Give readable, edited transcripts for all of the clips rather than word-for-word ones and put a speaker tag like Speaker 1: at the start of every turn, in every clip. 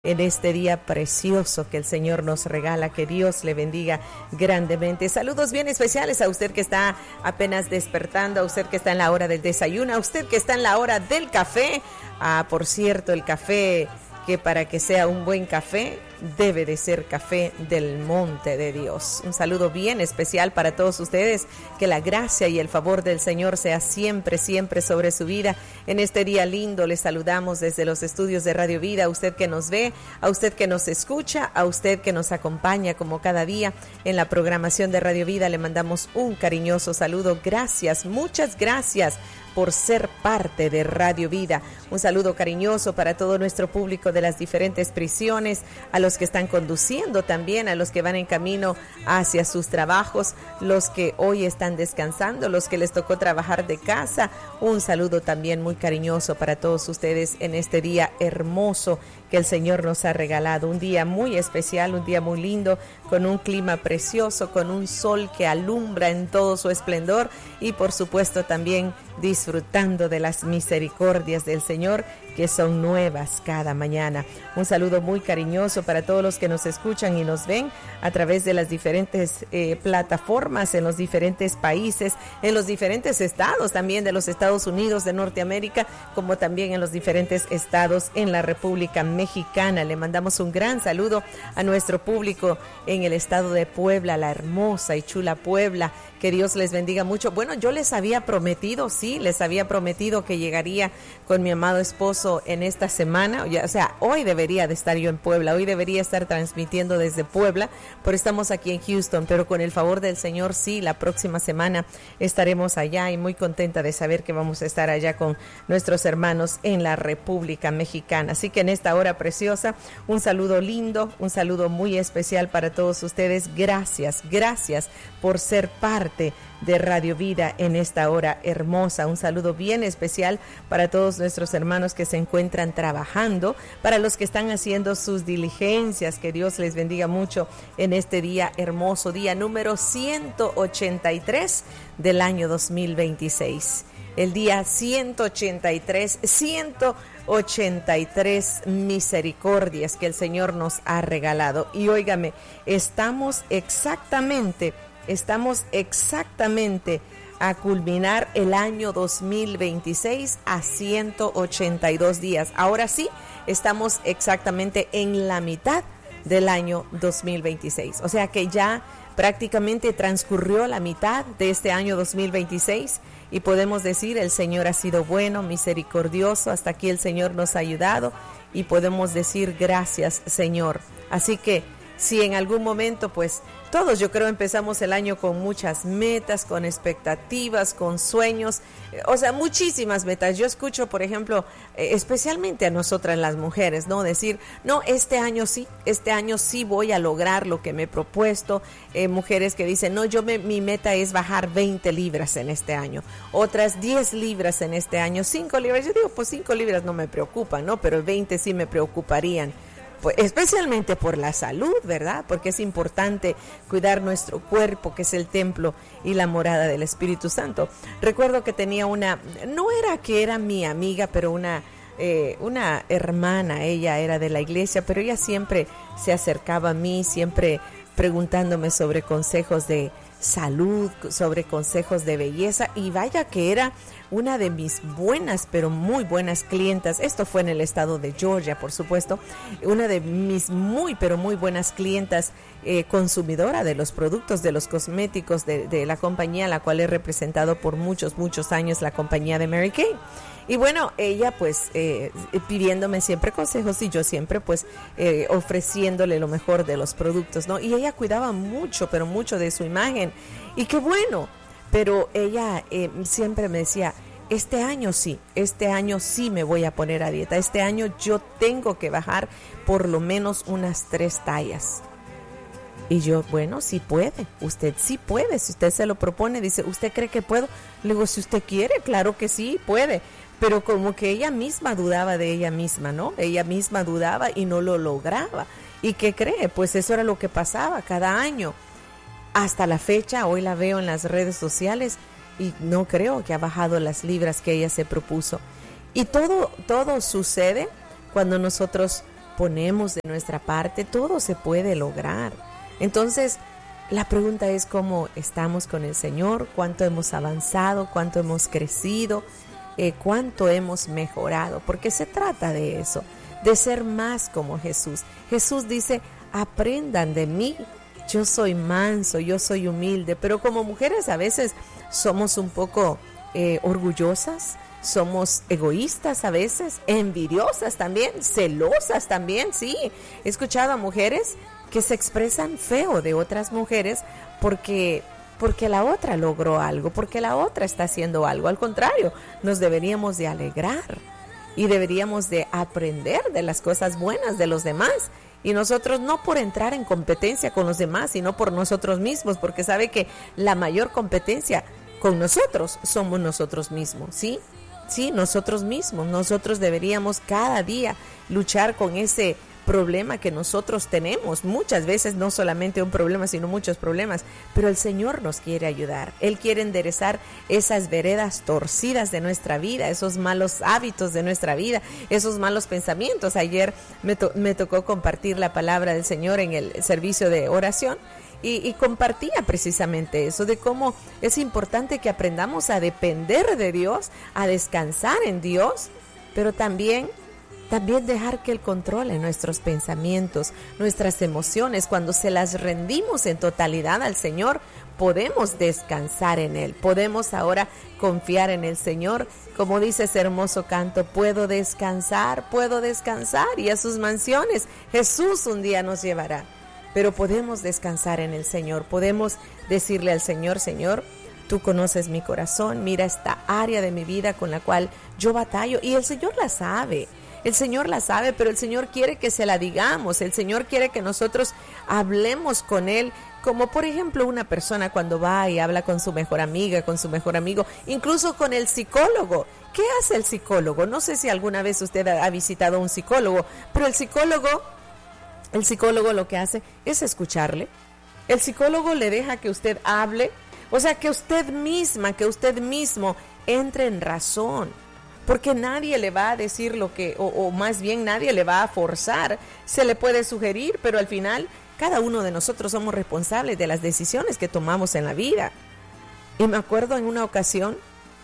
Speaker 1: en este día precioso que el Señor nos regala. Que Dios le bendiga grandemente. Saludos bien especiales a usted que está apenas despertando, a usted que está en la hora del desayuno, a usted que está en la hora del café. Por cierto, el café, que para que sea un buen café, debe de ser café del monte de Dios. Un saludo bien especial para todos ustedes. Que la gracia y el favor del Señor sea siempre, siempre sobre su vida. En este día lindo les saludamos desde los estudios de Radio Vida, a usted que nos ve, a usted que nos escucha, a usted que nos acompaña como cada día en la programación de Radio Vida. Le mandamos un cariñoso saludo. Gracias, muchas gracias por ser parte de Radio Vida. Un saludo cariñoso para todo nuestro público de las diferentes prisiones, a los que están conduciendo también, a los que van en camino hacia sus trabajos, los que hoy están descansando, los que les tocó trabajar de casa. Un saludo también muy cariñoso para todos ustedes en este día hermoso que el Señor nos ha regalado. Un día muy especial, un día muy lindo, con un clima precioso, con un sol que alumbra en todo su esplendor y por supuesto también disfrutando de las misericordias del Señor que son nuevas cada mañana. Un saludo muy cariñoso para todos los que nos escuchan y nos ven a través de las diferentes plataformas en los diferentes países, en los diferentes estados también de los Estados Unidos de Norteamérica, como también en los diferentes estados en la República Mexicana. Le mandamos un gran saludo a nuestro público en el estado de Puebla, la hermosa y chula Puebla. Que Dios les bendiga mucho. Bueno, yo les había prometido, les había prometido que llegaría con mi amado esposo en esta semana. O sea, hoy debería de estar yo en Puebla, hoy debería estar transmitiendo desde Puebla, pero estamos aquí en Houston. Pero con el favor del Señor, la próxima semana estaremos allá y muy contenta de saber que vamos a estar allá con nuestros hermanos en la República Mexicana. Así que en esta hora preciosa, un saludo lindo, un saludo muy especial para todos ustedes. Gracias por ser parte de Radio Vida en esta hora hermosa. Un saludo bien especial para todos nuestros hermanos que se encuentran trabajando, para los que están haciendo sus diligencias. Que Dios les bendiga mucho en este día hermoso, día número 183 del año 2026. El día 183 misericordias que el Señor nos ha regalado. Y óigame, estamos exactamente a culminar el año 2026 a 182 días. Ahora sí, estamos exactamente en la mitad del año 2026. O sea que ya prácticamente transcurrió la mitad de este año 2026 y podemos decir el Señor ha sido bueno, misericordioso. Hasta aquí el Señor nos ha ayudado y podemos decir gracias, Señor. Así que si en algún momento, pues todos yo creo empezamos el año con muchas metas, con expectativas, con sueños, o sea, muchísimas metas. Yo escucho, por ejemplo, especialmente a nosotras las mujeres, ¿no? Decir, no, este año sí voy a lograr lo que me he propuesto. Mujeres que dicen, no, mi meta es bajar 20 libras en este año, otras 10 libras en este año, 5 libras. Yo digo, pues 5 libras no me preocupan, ¿no? Pero 20 sí me preocuparían. Pues especialmente por la salud, ¿verdad? Porque es importante cuidar nuestro cuerpo, que es el templo y la morada del Espíritu Santo. Recuerdo que tenía no era que era mi amiga, pero una hermana. Ella era de la iglesia, pero ella siempre se acercaba a mí, siempre preguntándome sobre consejos de salud, sobre consejos de belleza, y vaya que era una de mis buenas, pero muy buenas clientas. Esto fue en el estado de Georgia, por supuesto. Una de mis muy, pero muy buenas clientas, consumidora de los productos, de los cosméticos de la compañía, la cual he representado por muchos años, la compañía de Mary Kay. Y bueno, ella pues pidiéndome siempre consejos y yo siempre pues ofreciéndole lo mejor de los productos, ¿no? Y ella cuidaba mucho, pero mucho de su imagen. Y qué bueno. Pero ella siempre me decía, este año sí me voy a poner a dieta. Este año yo tengo que bajar por lo menos unas 3 tallas. Y yo, bueno, sí puede, usted sí puede, si usted se lo propone. Dice, ¿usted cree que puedo? Le digo, si usted quiere, claro que sí, puede. Pero como que ella misma dudaba de ella misma, ¿no? Ella misma dudaba y no lo lograba. ¿Y qué cree? Pues eso era lo que pasaba cada año. Hasta la fecha, hoy la veo en las redes sociales y no creo que ha bajado las libras que ella se propuso. Y todo sucede cuando nosotros ponemos de nuestra parte, todo se puede lograr. Entonces, la pregunta es cómo estamos con el Señor, cuánto hemos avanzado, cuánto hemos crecido, cuánto hemos mejorado, porque se trata de eso, de ser más como Jesús. Jesús dice, aprendan de mí, yo soy manso, yo soy humilde, pero como mujeres a veces somos un poco orgullosas, somos egoístas a veces, envidiosas también, celosas también, sí. He escuchado a mujeres que se expresan feo de otras mujeres porque la otra logró algo, porque la otra está haciendo algo. Al contrario, nos deberíamos de alegrar y deberíamos de aprender de las cosas buenas de los demás. Y nosotros no por entrar en competencia con los demás, sino por nosotros mismos, porque sabe que la mayor competencia con nosotros somos nosotros mismos, ¿sí? Sí, nosotros mismos. Nosotros deberíamos cada día luchar con ese problema que nosotros tenemos. Muchas veces no solamente un problema, sino muchos problemas. Pero el Señor nos quiere ayudar. Él quiere enderezar esas veredas torcidas de nuestra vida, esos malos hábitos de nuestra vida, esos malos pensamientos. Ayer me tocó compartir la palabra del Señor en el servicio de oración. Y compartía precisamente eso, de cómo es importante que aprendamos a depender de Dios, a descansar en Dios, pero también dejar que Él controle nuestros pensamientos, nuestras emociones. Cuando se las rendimos en totalidad al Señor, podemos descansar en Él, podemos ahora confiar en el Señor. Como dice ese hermoso canto, puedo descansar, y a sus mansiones Jesús un día nos llevará. Pero podemos descansar en el Señor, podemos decirle al Señor, Señor, tú conoces mi corazón, mira esta área de mi vida con la cual yo batallo, y el Señor la sabe, pero el Señor quiere que se la digamos, el Señor quiere que nosotros hablemos con Él, como por ejemplo una persona cuando va y habla con su mejor amiga, con su mejor amigo, incluso con el psicólogo. ¿Qué hace el psicólogo? No sé si alguna vez usted ha visitado a un psicólogo, pero el psicólogo lo que hace es escucharle. El psicólogo le deja que usted hable, o sea, que usted mismo entre en razón, porque nadie le va a decir lo que, o más bien nadie le va a forzar. Se le puede sugerir, pero al final cada uno de nosotros somos responsables de las decisiones que tomamos en la vida. Y me acuerdo en una ocasión,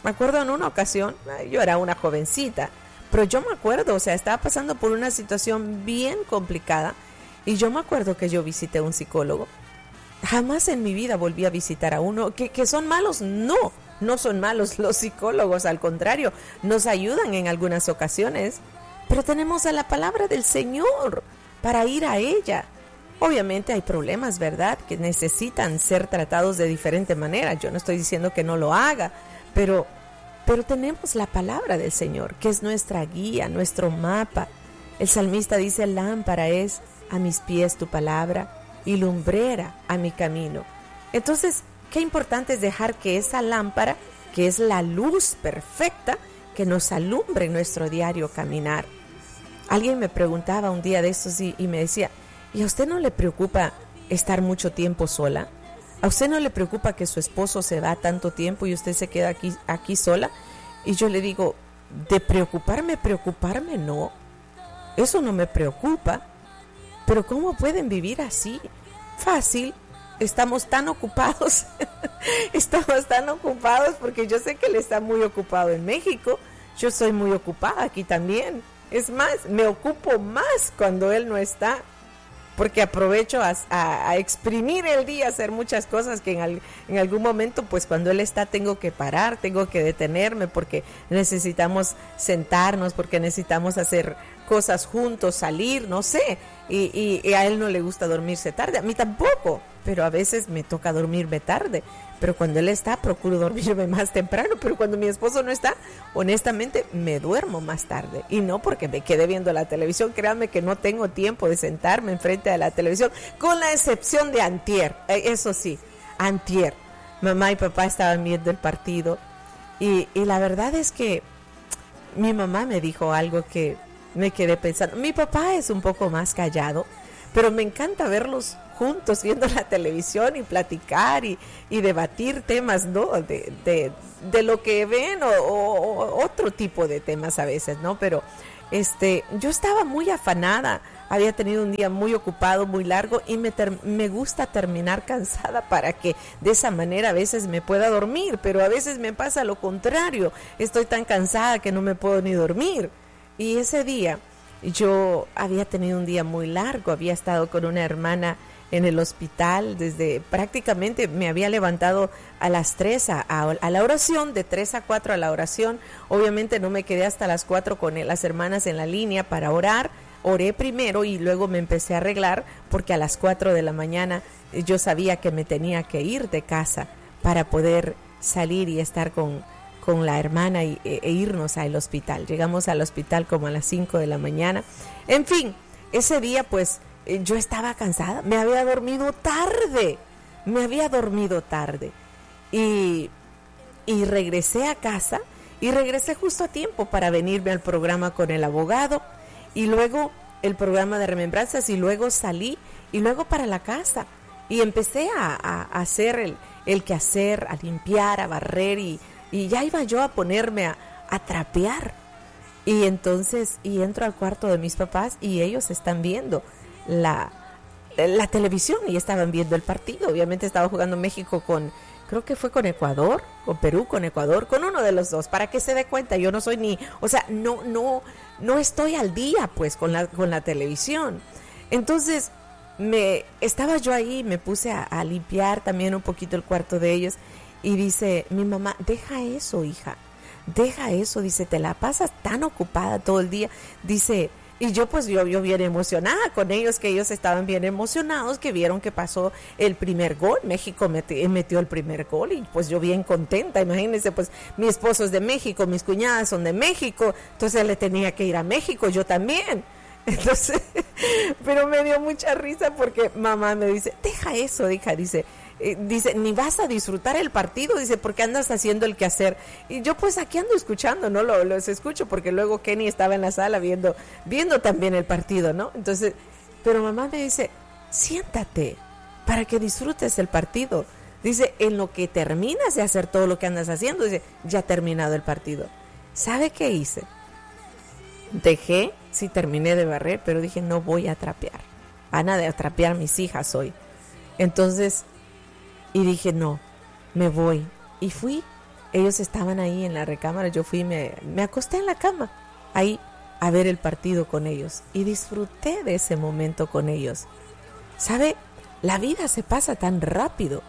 Speaker 1: yo era una jovencita, pero yo me acuerdo, o sea, estaba pasando por una situación bien complicada. Y yo me acuerdo que yo visité a un psicólogo. Jamás en mi vida volví a visitar a uno. ¿Que son malos? No son malos los psicólogos. Al contrario, nos ayudan en algunas ocasiones. Pero tenemos a la palabra del Señor para ir a ella. Obviamente hay problemas, ¿verdad?, que necesitan ser tratados de diferente manera. Yo no estoy diciendo que no lo haga, pero tenemos la palabra del Señor, que es nuestra guía, nuestro mapa. El salmista dice, lámpara es a mis pies tu palabra y lumbrera a mi camino. Entonces, qué importante es dejar que esa lámpara, que es la luz perfecta, que nos alumbre en nuestro diario caminar. Alguien me preguntaba un día de estos y me decía, ¿y a usted no le preocupa estar mucho tiempo sola? ¿A usted no le preocupa que su esposo se va tanto tiempo y usted se queda aquí sola? Y yo le digo, de preocuparme no, eso no me preocupa. Pero ¿cómo pueden vivir así? Fácil, estamos tan ocupados, porque yo sé que él está muy ocupado en México, yo soy muy ocupada aquí también. Es más, me ocupo más cuando él no está, porque aprovecho a exprimir el día, hacer muchas cosas que en algún momento, pues cuando él está tengo que parar, tengo que detenerme, porque necesitamos sentarnos, porque necesitamos hacer cosas juntos, salir, no sé, y a él no le gusta dormirse tarde, a mí tampoco, pero a veces me toca dormirme tarde, pero cuando él está procuro dormirme más temprano, pero cuando mi esposo no está, honestamente me duermo más tarde, y no porque me quede viendo la televisión. Créanme que no tengo tiempo de sentarme enfrente de la televisión, con la excepción de antier, eso sí, antier, mamá y papá estaban viendo el partido, y la verdad es que mi mamá me dijo algo que me quedé pensando. Mi papá es un poco más callado, pero me encanta verlos juntos viendo la televisión y platicar y debatir temas, ¿no? De lo que ven o otro tipo de temas a veces, ¿no? Pero yo estaba muy afanada, había tenido un día muy ocupado, muy largo, y me gusta terminar cansada para que de esa manera a veces me pueda dormir, pero a veces me pasa lo contrario, estoy tan cansada que no me puedo ni dormir. Y ese día yo había tenido un día muy largo, había estado con una hermana en el hospital, desde prácticamente me había levantado a las 3 a la oración, de 3 a 4 a la oración. Obviamente no me quedé hasta las 4 con las hermanas en la línea para orar, oré primero y luego me empecé a arreglar porque a las 4 de la mañana yo sabía que me tenía que ir de casa para poder salir y estar con la hermana e irnos al hospital. Llegamos al hospital como a las 5 de la mañana. En fin, ese día pues yo estaba cansada, me había dormido tarde y regresé a casa y regresé justo a tiempo para venirme al programa con el abogado y luego el programa de remembranzas y luego salí y luego para la casa y empecé a hacer el quehacer, a limpiar, a barrer y ya iba yo a ponerme a trapear y entonces entro al cuarto de mis papás y ellos están viendo la televisión y estaban viendo el partido. Obviamente estaba jugando México creo que fue con Ecuador, con Perú, con Ecuador, con uno de los dos, para que se dé cuenta. Yo no soy no estoy al día pues con la televisión. Entonces estaba yo ahí, me puse a limpiar también un poquito el cuarto de ellos y dice mi mamá, deja eso, hija, deja eso, dice, te la pasas tan ocupada todo el día, dice. Y yo pues yo bien emocionada con ellos, que ellos estaban bien emocionados, que vieron que pasó el primer gol, México metió el primer gol y pues yo bien contenta, imagínense, pues mi esposo es de México, mis cuñadas son de México, entonces le tenía que ir a México, yo también. Entonces, pero me dio mucha risa porque mamá me dice, deja eso, hija, dice, ni vas a disfrutar el partido, dice, porque andas haciendo el quehacer. Y yo pues aquí ando escuchando, ¿no? Los escucho porque luego Kenny estaba en la sala viendo también el partido, ¿no? Entonces, pero mamá me dice, siéntate para que disfrutes el partido. Dice, en lo que terminas de hacer todo lo que andas haciendo, dice, ya ha terminado el partido. ¿Sabe qué hice? Sí terminé de barrer, pero dije, no voy a trapear. Van a trapear mis hijas hoy. Entonces, y dije, no, me voy. Y fui, ellos estaban ahí en la recámara, yo fui, me acosté en la cama, ahí, a ver el partido con ellos. Y disfruté de ese momento con ellos. ¿Sabe? La vida se pasa tan rápido.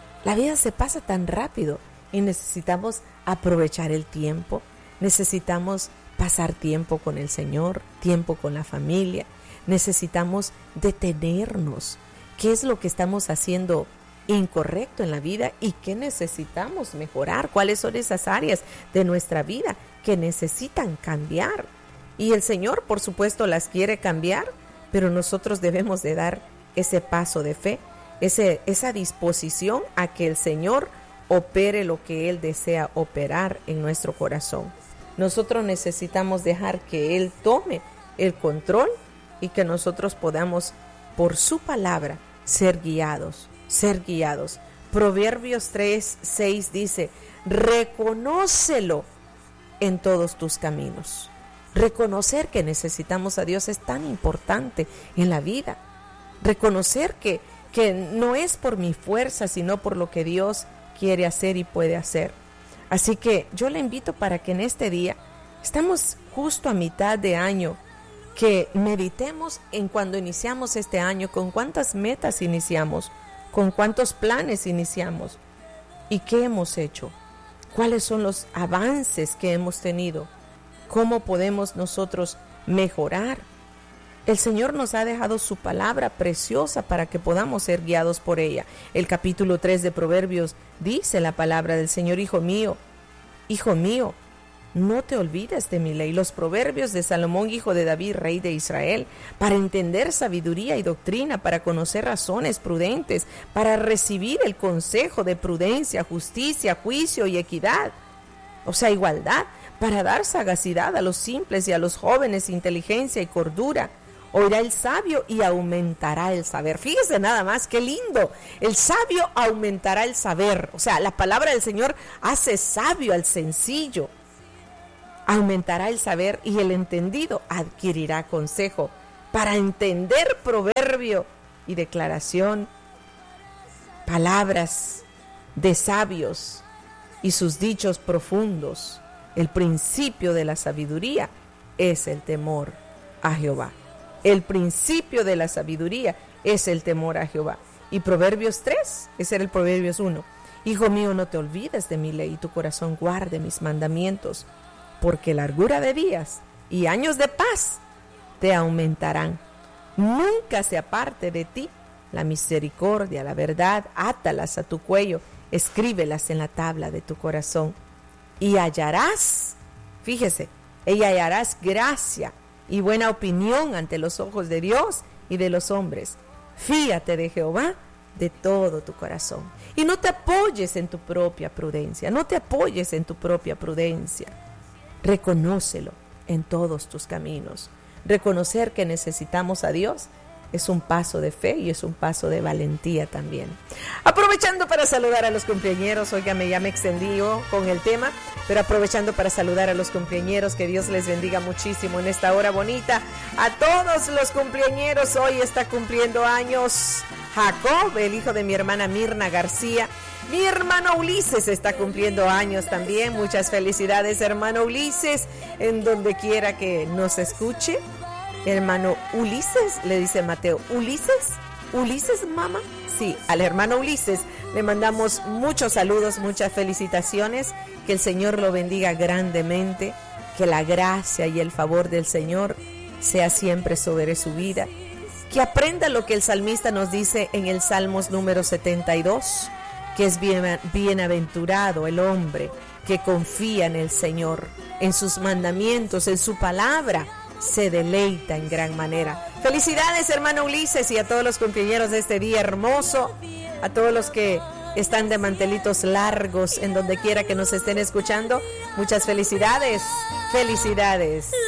Speaker 1: Y necesitamos aprovechar el tiempo. Necesitamos pasar tiempo con el Señor, tiempo con la familia. Necesitamos detenernos. ¿Qué es lo que estamos haciendo incorrecto en la vida y qué necesitamos mejorar? ¿Cuáles son esas áreas de nuestra vida que necesitan cambiar? Y el Señor, por supuesto, las quiere cambiar, pero nosotros debemos de dar ese paso de fe, esa disposición a que el Señor opere lo que Él desea operar en nuestro corazón. Nosotros necesitamos dejar que Él tome el control y que nosotros podamos, por su palabra, ser guiados. Proverbios 3:6 dice, reconócelo en todos tus caminos. Reconocer que necesitamos a Dios es tan importante en la vida. Reconocer que no es por mi fuerza, sino por lo que Dios quiere hacer y puede hacer. Así que yo le invito para que en este día, estamos justo a mitad de año, que meditemos en cuando iniciamos este año, con cuántas metas iniciamos, con cuántos planes iniciamos y qué hemos hecho, cuáles son los avances que hemos tenido, cómo podemos nosotros mejorar. El Señor nos ha dejado su palabra preciosa para que podamos ser guiados por ella. El capítulo 3 de Proverbios dice la palabra del Señor, hijo mío, no te olvides de mi ley. Los proverbios de Salomón, hijo de David, rey de Israel, para entender sabiduría y doctrina, para conocer razones prudentes, para recibir el consejo de prudencia, justicia, juicio y equidad. O sea, igualdad, para dar sagacidad a los simples y a los jóvenes inteligencia y cordura. Oirá el sabio y aumentará el saber. Fíjese nada más, qué lindo. El sabio aumentará el saber. O sea, la palabra del Señor hace sabio al sencillo. aumentará el saber y el entendido adquirirá consejo para entender proverbio y declaración, palabras de sabios y sus dichos profundos. El principio de la sabiduría es el temor a Jehová. El principio de la sabiduría es el temor a Jehová. Y Proverbios 3, ese era el Proverbios 1. Hijo mío, no te olvides de mi ley, y tu corazón guarde mis mandamientos, porque largura de días y años de paz te aumentarán. Nunca se aparte de ti la misericordia, la verdad, átalas a tu cuello, escríbelas en la tabla de tu corazón. Y hallarás, fíjese, y hallarás gracia y buena opinión ante los ojos de Dios y de los hombres. Fíate de Jehová de todo tu corazón. Y no te apoyes en tu propia prudencia, no te apoyes en tu propia prudencia. Reconócelo en todos tus caminos. Reconocer que necesitamos a Dios es un paso de fe y es un paso de valentía también. Aprovechando para saludar a los cumpleañeros, óigame, ya me extendí con el tema, pero aprovechando para saludar a los cumpleañeros, que Dios les bendiga muchísimo en esta hora bonita. A todos los cumpleañeros, hoy está cumpliendo años Jacob, el hijo de mi hermana Mirna García. Mi hermano Ulises está cumpliendo años también. Muchas felicidades, hermano Ulises, en donde quiera que nos escuche. Hermano Ulises, le dice Mateo. ¿Ulises, mamá? Sí, al hermano Ulises le mandamos muchos saludos, muchas felicitaciones. Que el Señor lo bendiga grandemente. Que la gracia y el favor del Señor sea siempre sobre su vida. Que aprenda lo que el salmista nos dice en el Salmos número 72, que es bienaventurado el hombre que confía en el Señor, en sus mandamientos, en su palabra, se deleita en gran manera. Felicidades, hermano Ulises, y a todos los cumpleañeros de este día hermoso, a todos los que están de mantelitos largos en donde quiera que nos estén escuchando. Muchas felicidades, felicidades.